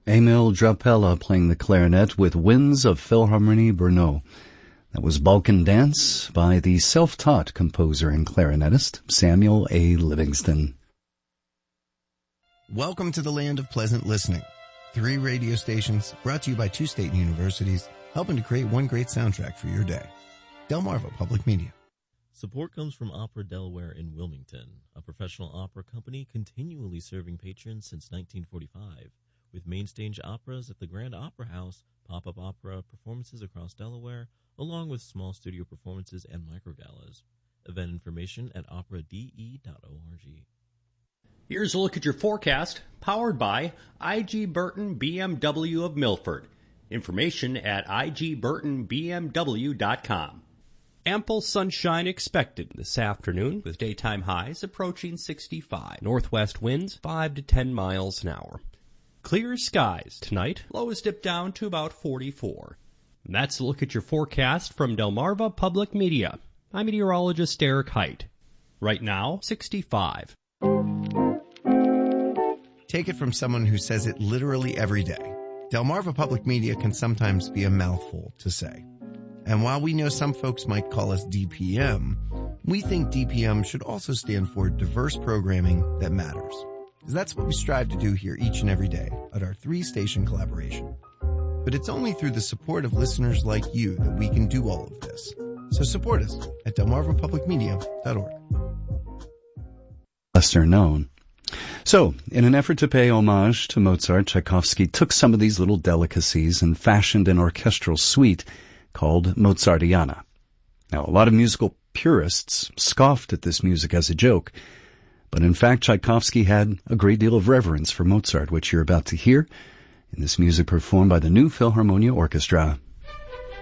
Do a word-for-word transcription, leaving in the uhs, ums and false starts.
Emil Drapella playing the clarinet with Winds of Philharmonie Brno. That was Balkan Dance by the self-taught composer and clarinetist Samuel A. Livingston. Welcome to the land of pleasant listening. Three radio stations brought to you by two state universities, helping to create one great soundtrack for your day. Delmarva Public Media. Support comes from Opera Delaware in Wilmington, a professional opera company continually serving patrons since nineteen forty-five, with main stage operas at the Grand Opera House, pop-up opera performances across Delaware, along with small studio performances and microgalas. Event information at opera d e dot org. Here's a look at your forecast, powered by I G Burton B M W of Milford. Information at I G Burton B M W dot com. Ample sunshine expected this afternoon, with daytime highs approaching sixty-five. Northwest winds five to ten miles an hour. Clear skies tonight, lows dip down to about forty-four. And that's a look at your forecast from Delmarva Public Media. I'm meteorologist Eric Height. Right now, sixty-five. Take it from someone who says it literally every day. Delmarva Public Media can sometimes be a mouthful to say. And while we know some folks might call us D P M, we think D P M should also stand for diverse programming that matters. Because that's what we strive to do here each and every day at our three-station collaboration. But it's only through the support of listeners like you that we can do all of this. So support us at delmarva public media dot org. Lesser known. So, in an effort to pay homage to Mozart, Tchaikovsky took some of these little delicacies and fashioned an orchestral suite called Mozartiana. Now, a lot of musical purists scoffed at this music as a joke, but in fact, Tchaikovsky had a great deal of reverence for Mozart, which you're about to hear in this music performed by the New Philharmonia Orchestra.